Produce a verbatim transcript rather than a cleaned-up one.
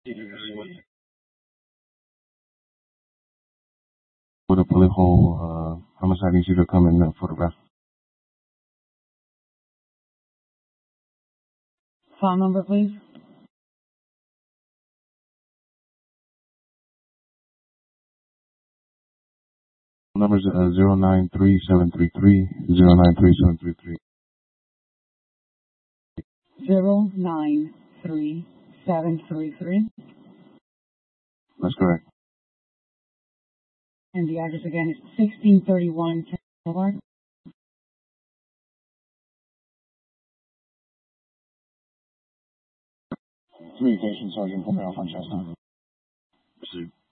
With a bullet hole, uh, homicide needs you to come and uh, photograph. File number, please. Number is uh, zero nine three seven three three zero nine three seven three three. Zero nine three seven three three. That's correct. And the address again is sixteen thirty-one Boulevard. Communication Sergeant Romero Francesca. Received.